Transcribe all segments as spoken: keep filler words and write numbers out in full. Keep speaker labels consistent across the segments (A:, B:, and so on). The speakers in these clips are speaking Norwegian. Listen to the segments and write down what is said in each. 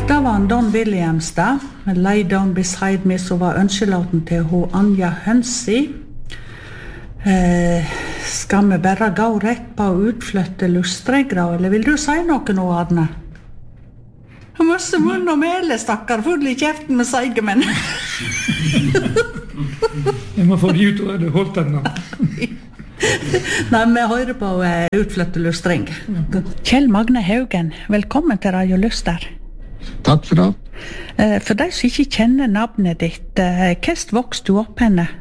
A: Det var en Don Williams da, Lay Down Beside Me, som var ønskelåten til hun Anja Hønsi. Eh, skal vi bare gå rett på å utflytte lustregra, eller vil du si noe nå, Arne? Masse munn og mele, stakkar, full i kjeften med seige, men...
B: Jeg må få det ut og det holdt den nå.
A: Nei, vi hører på uh, utflytte lustring. Kjell Magne Haugen, velkommen til Radio Luster.
C: Takk for det.
A: Uh, for deg som ikke kjenner navnet ditt, uh, hvordan vokste du opp henne?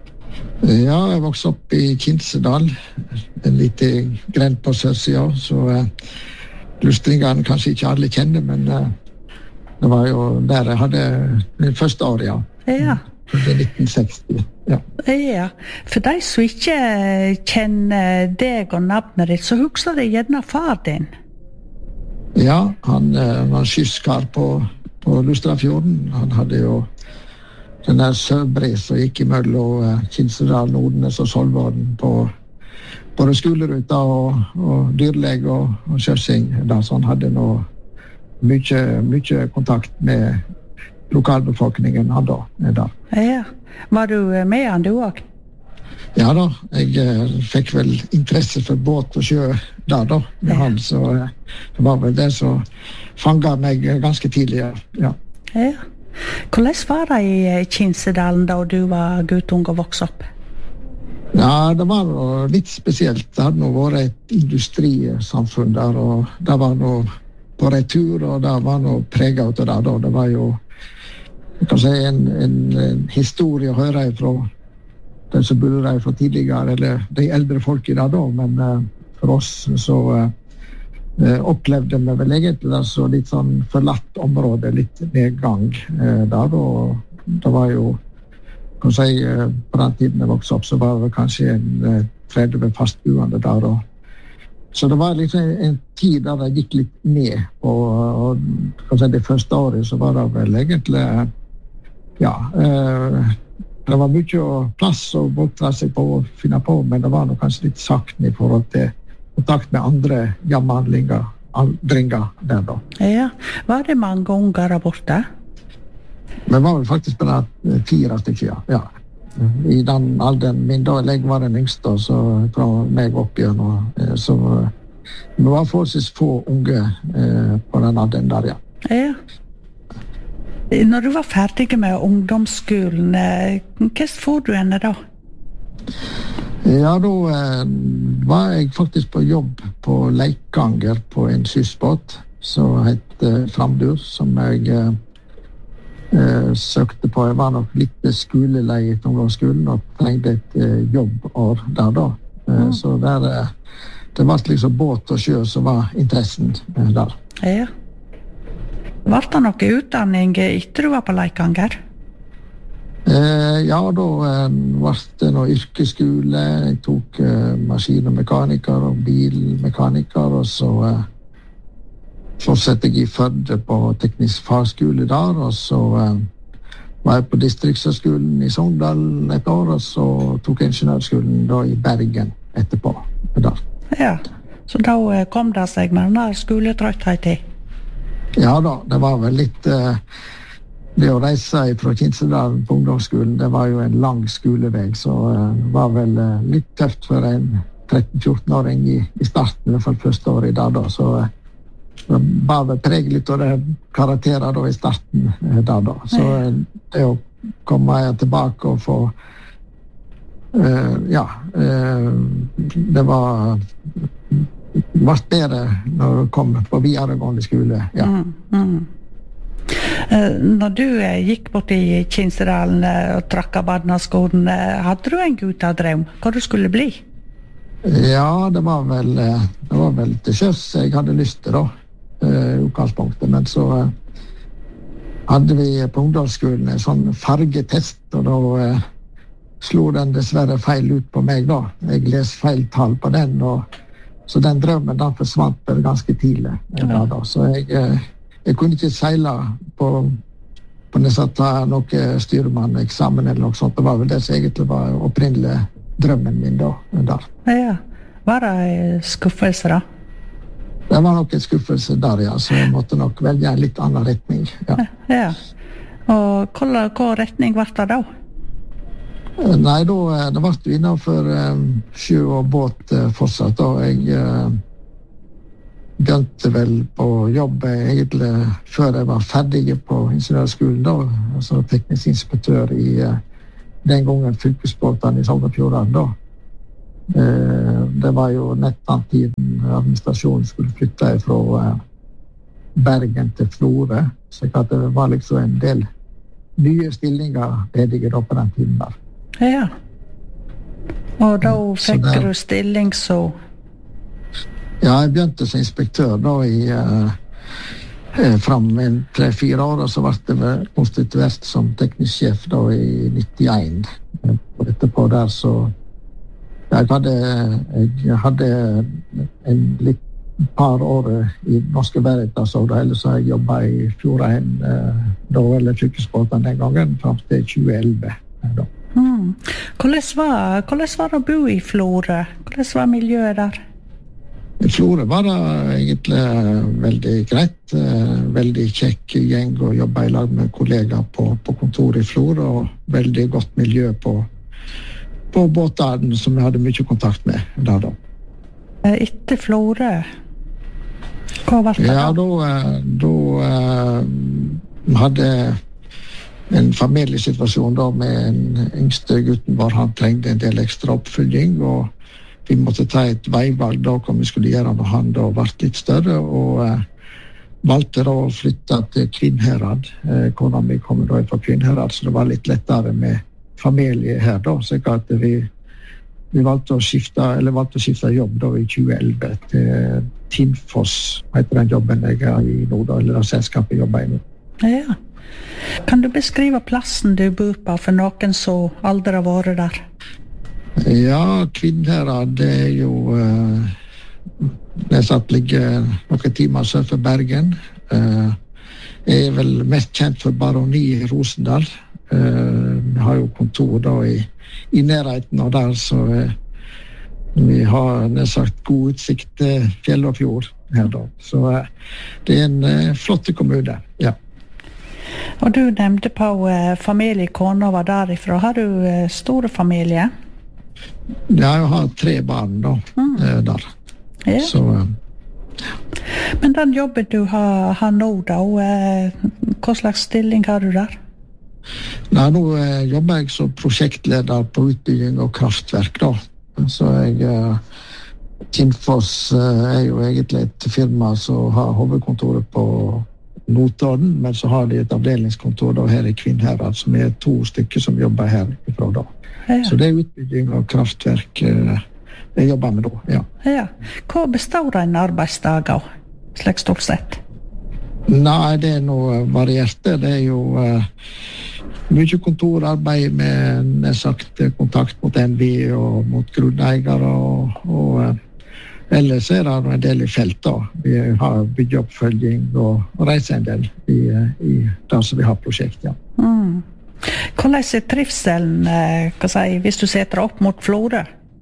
C: Ja, jeg vokste opp i Kinsedal, en liten grend på sørsida, så uh, lustringene kanskje ikke alle kjenner, men uh, det var jo der jeg hadde min første år, ja.
A: Ja.
C: Det er nitten seksti, ja.
A: Ja, for deg som ikke kjenner deg og navnet ditt, så husker jeg gjerne far din.
C: Ja, han uh, var skyskar på, på Lustrafjorden. Han hadde jo den der Søbris som gikk imellom uh, Kinsedal, Nordnes og Solvården på både skoleruta og, og dyrleg og, og kjørsing. Da, så han hadde nå mye, mye kontakt med lokalbefolkningen han da. da.
A: Ja, var du med han du også?
C: Ja da, jeg uh, fikk vel interesse for båt og sjø da da, med ja. Han, så uh, det var vel det som fanget meg ganske tidlig, ja.
A: Ja. Hvordan var det i Kinsedalen da du var guttung og vokste opp?
C: Ja, det var noe litt spesielt. Det hadde noe vært et industrisamfunn der, og det var noe på retur, og det var noe preget av det da. Det var jo, jeg kan si, en, en, en historie å høre fra den som bodde der fra tidligere, eller de eldre folk i det da, men uh, for oss så uh, opplevde vi vel egentlig det så litt sånn forlatt område, litt nedgang uh, der, og det var jo, kan si, uh, på den tiden jeg vokste opp, så var det kanskje en uh, tretti fastboende der, og så det var liksom en tid der det gikk litt ned, og, og kan si, det første året så var det vel egentlig, ja, uh, det var mye plass å bortre seg på og finne på, men det var nok kanskje litt sakten i forhold til kontakt med andre jammehandlinger, andringer der da.
A: Ja, var det mange unger der borte?
C: Men var vel faktisk bare fire stykker, ja. I den alderen min da, jeg var den yngste, så fra meg opp igjen, og, så det var forholdsvis få unge eh, på den alderen der, ja.
A: Ja. Når du var ferdig med ungdomsskolen, hva får du henne da?
C: Ja, da eh, var jeg faktisk på jobb på Leikanger på en sysbåt som heter Framdur, som jeg eh, eh, søkte på. Jeg var nok litt skolelei fra ungdomsskolen og trengte et eh, jobbår der da. Eh, mm. Så der, eh, det var liksom båt og sjø som var interessen eh, der.
A: Ja. Var det noe utdanning etter du var på Leikanger?
C: Eh, ja, da eh, var det noe yrkesskole. Jeg tok eh, maskin- og mekaniker og bilmekaniker, og så eh, fortsatte jeg i Førde på teknisk fagskole der, og så eh, var jeg på distriktshøgskolen i Sogndal et år, og så tok jeg ingeniørskolen da i Bergen etterpå. Der.
A: Ja, så da kom det seg med denne skoletrøtthet i?
C: Ja da, det var vel litt uh, det å reise fra Kinsedalen på ungdomsskolen, det var jo en lang skolevei, så uh, det var vel uh, litt tøft for en tretten-fjorten-åring i, i starten, i hvert fall første året i dag da, så uh, det var vel preget litt av det karakterer da i starten uh, da da, så uh, det å komme tilbake og få uh, ja, uh, det var var bedre når du kom på videregående skole, ja.
A: Mm, mm. Uh, når du uh, gikk bort i Kinsedalen uh, og trakk av barneskolen, uh, hadde du en guttadrøm hva du skulle bli?
C: Ja, det var vel, uh, det var vel til sjøs jeg hadde lyst til da, uh, utgangspunktet, men så uh, hadde vi på ungdomsskolen en sånn fargetest, og da uh, slo den dessverre feil ut på meg da. Jeg les feil tall på den, og så den drømmen da forsvant ganske tidlig. Ja. Da, så jeg, jeg kunne ikke seile på, på nesten ta noe styrmann-eksamen eller noe sånt. Det var vel det som egentlig var opprinnelig drømmen min da. Der.
A: Ja, var det skuffelse da?
C: Det var nok en skuffelse der, ja, så jeg måtte nok velge en litt annen retning. Ja.
A: Ja. Og hva, hva retning var det da?
C: Nei, da det ble det innenfor um, sjø og båt uh, fortsatt. Da jeg uh, begynte vel på jobb egentlig før jeg var ferdig på ingeniørskolen, da, altså teknisk inspektør i uh, den gangen fylkesbåten i Sogn og Fjordane. Da. Uh, det var jo nettopp tiden administrasjonen skulle flytte fra uh, Bergen til Florø, så det var liksom en del nye stillinger ledige da på den tiden der.
A: Ja. Og da fikk
C: der,
A: du stilling så?
C: Ja, jeg begynte som inspektør da i uh, fram en tre-fire år, og så ble jeg konstituert som teknisk sjef da i nittien. Og etterpå der så jeg hadde, jeg hadde en litt par år i Norske Veritas, og da ellers har jeg jobbet i Fjordheim uh, da, eller fylkesbåten den gangen, fram til tjue elleve. Da.
A: Mm. Hvordan var, hvordan var det å bo i Florø? Hvordan var miljøet der?
C: I Florø var det egentlig veldig greit. Veldig kjekk gjeng å jobbe i lag med kollegaer på, på kontoret i Florø, og veldig godt miljø på, på båten som jeg hadde mye kontakt med der da.
A: Etter Florø? Hva var det da?
C: Ja, da, da uh, hadde en familiesituasjon da med en yngste gutten var han trengte en del ekstra oppfølging, og vi måtte ta et veivalg da hva vi skulle gjøre når han da ble litt større, og eh, valgte da å flytte til Kvinnherad. Eh, kona mi kom da fra Kvinnherad, så det var litt lettere med familie her da, så at vi, vi valgte å skifte, eller valgte å skifte jobb da i tjue elleve til Tinfoss, heter den jobben jeg er i nå da, eller det selskapet jobber i nå.
A: Ja. Kan du beskrive plassen du bor på for noen som aldri har vært der?
C: Ja, Kvinnherad, det er jo uh, det satt ligger noen timer sør for Bergen. Uh, jeg er vel mest kjent for Baroni i Rosendal. Uh, vi har jo kontor da i, i nærheten av der, så uh, vi har nedsagt god utsikt til fjell og fjord her da. Så uh, det er en uh, flott kommune, ja.
A: Og du nevnte på uh, familie, kona var derifra. Har du uh, store familie?
C: Ja, jeg har tre barn da, mm. uh, der.
A: Ja.
C: Så, uh,
A: Men den jobben du har, har nå da, uh, hva slags stilling har du der?
C: Nei, nå uh, jobber jeg som prosjektleder på utbygging og kraftverk da. Så jeg... Uh, Tinfoss uh, er jo egentlig et firma som har hovedkontoret på Notodden, men så har de et avdelingskontor da her i Kvinnherad, som er to stykker som jobber her ifra da. Ja. Så det er utbygging av kraftverk uh, jeg jobber med da, ja.
A: Ja. Hva består en arbeidsdag av, slik stort sett?
C: Nei, det er noe varierte. Det er jo uh, mye kontorarbeid med nedsagt kontakt mot N V I og mot grunneiere, og, og uh, ellers er det en del i felt da. Vi har byggeoppfølging og reiser en del i, i det som vi har prosjekt, ja.
A: Mm. Hvordan er trivselen, hva si, hvis du setter opp mot Florø?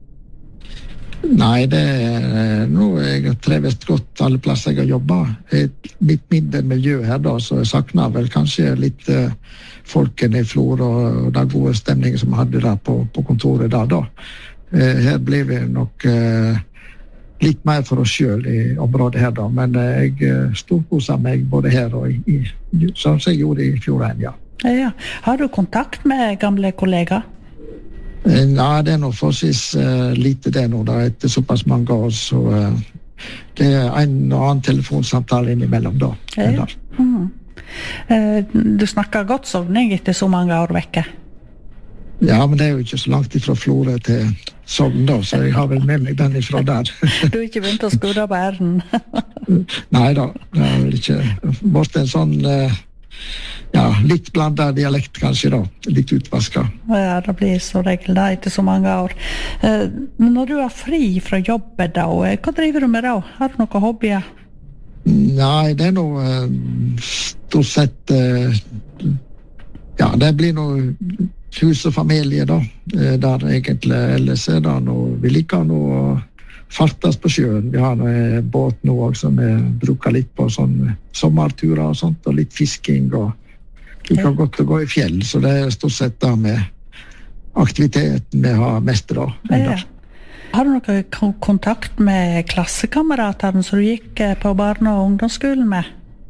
C: Nei, det er noe jeg trives godt alle plasser jeg har jobbet. Et litt mindre miljø her da, så jeg savner vel kanskje litt uh, folkene i Florø og den gode stemningen som vi hadde der på, på kontoret der da. Uh, her blir vi nok... Uh, litt mer for oss selv i området her da, men jeg storkoser meg både her og i, i som jeg gjorde i Fjordheim, ja.
A: Ja. Har du kontakt med gamle kollegaer?
C: Nei, det er noe forholdsvis uh, lite det nå da, etter såpass mange år, så uh, det er en og annen telefonsamtale innimellom da.
A: Ja. Mm. Uh, du snakker godt sogning etter så mange år vekke.
C: Ja, men det er jo ikke så langt ifra Florø til Sogn da, så jeg har vel med meg den ifra der.
A: Du har ikke begynt å skudde på æren?
C: Nei da, det har vel ikke vært en sånn, ja, litt blandet dialekt kanskje da, litt utvasket.
A: Ja, det blir så regel da etter så mange år. Når du er fri fra jobbet da, hva driver du med da? Har du noen hobbyer?
C: Nei, det er noe stort sett, ja, det blir noe hus og familie da, der egentlig ellers er det noe, vi liker noe fartes på sjøen. Vi har en båt nå også, som vi bruker litt på sånn sommerturer og sånt, og litt fisking, og vi kan godt gå i fjell, så det er stort sett da med aktiviteten vi har mest da.
A: Ja. Har du noe kontakt med klassekameratene som du gikk på barne- og ungdomsskolen med?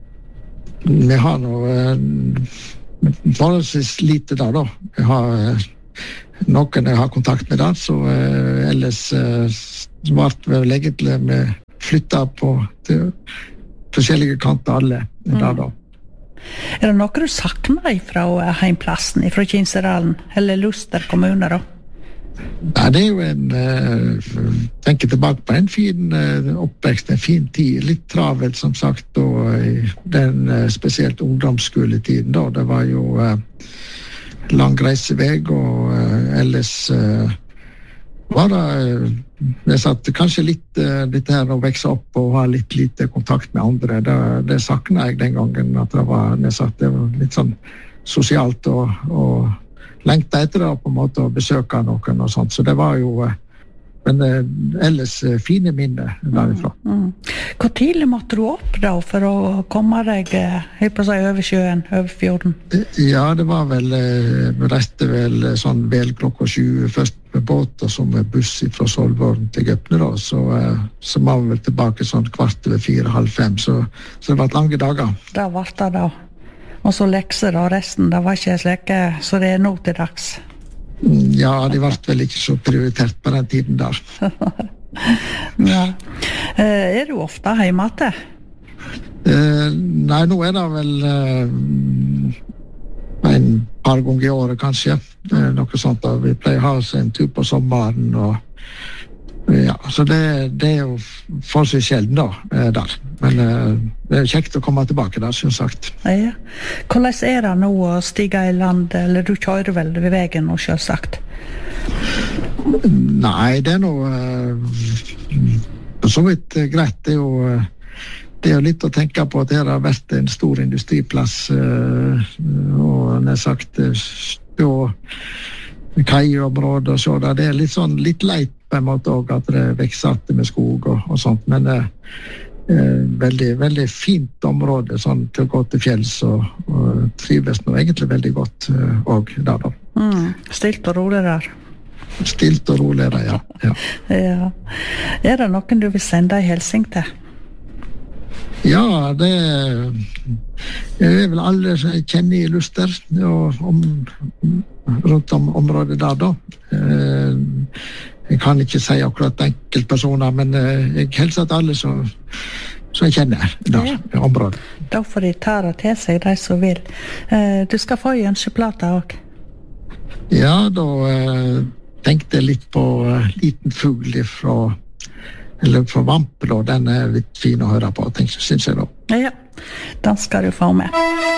C: Vi har noe forholdsvis lite da, da. Vi har noen jeg har kontakt med der, så uh, ellers uh, vart vi egentlig med flyttet på til forskjellige kanter alle mm. der da.
A: Er det noe du savner fra heimplassen, fra Kinserdalen, eller Luster kommune da?
C: Ja, det er jo en, uh, tenker tilbake på en fin uh, oppvekst, en fin tid, litt travelt som sagt, og i den uh, spesielt ungdomsskoletiden da, det var jo uh, lang reiseveg, og uh, ellers uh, var det uh, jeg satt kanskje litt uh, litt her å vekse opp og ha litt lite kontakt med andre. Det, det savnet jeg den gangen, at det var, jeg satt, det var litt sånn sosialt og, og lengte etter det på en måte å besøke noen og sånt, så det var jo men uh, ellers uh, fine minner derifra.
A: Mm, mm. Hvor tidlig måtte du opp da for å komme deg jeg på seg over sjøen, over fjorden?
C: Ja, det var vel uh, reiste vel sånn vel klokka sju først med båt og så med buss fra Solvorn til Gøpne da, så, uh, så var vi vel tilbake sånn kvart over fire, halv fem, så, så det var lange dager.
A: Det var det da. Og så lekser og resten, det var ikke slekke, så det er nå til dags.
C: Ja, de var vel ikke så prioritert på den tiden der.
A: Ja. Eh, er du ofte hjemme til?
C: Eh, nei, nå er det vel eh, en par ganger i året kanskje. Eh, noe sånt da. Vi pleier å ha oss en tur på sommeren, og ja, så det, det er jo forholdsvis sjelden da, eh, der. Men eh, det er kjekt å komme tilbake der, som sagt.
A: Ja. Hvordan er det nå å stige i land, eller du kjører vel ved veien nå, selvsagt?
C: Nei, det er noe uh, så vidt uh, greit. Det er jo uh, det er jo litt å tenke på at det har vært en stor industriplass, uh, og nær sagt stå kaiområder og så der. Det er litt sånn litt leit på en måte også, at det vekser att med skog og, og sånt, men uh, uh, veldig, veldig fint område sånn til å gå til fjells, og, og trives nå egentlig veldig godt uh, også der da.
A: Mm, stilt og rolig der.
C: Stilt og rolig der, ja. Ja.
A: Ja. Er det noen du vil sende en hilsing til?
C: Ja, det er vel alle som jeg kjenner i Luster, og om, rundt om området der da. Jeg kan ikke si akkurat enkeltpersoner, men jeg hilser til alle som, som jeg kjenner der, ja. I området.
A: Da får de ta det til seg, de som vil. Du skal få en ønskeplate også.
C: Ja, da tenkte jeg litt på liten fugl fra eller fra Vampel, og den er litt fin å høre på, synes jeg da.
A: Ja, den skal du få med.